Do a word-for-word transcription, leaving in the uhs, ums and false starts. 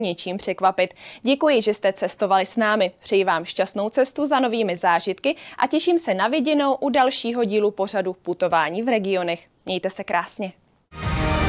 něčím překvapit. Děkuji, že jste cestovali s námi. Přeji vám šťastnou cestu za novými zážitky a těším se na viděnou u dalšího dílu pořadu Putování v regionech. Mějte se krásně.